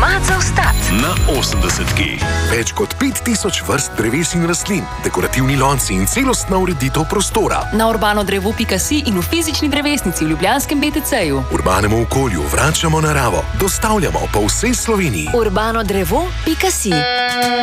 Cvat za vstat. Na 80-ki. Več kot 5000 vrst dreves in rastlin, dekorativni lonci in celostna ureditev prostora. Na urbanodrevo.si in v fizični drevesnici v ljubljanskem BTC-ju. Urbanemu okolju vračamo naravo. Dostavljamo po vsej Sloveniji. Urbanodrevo.si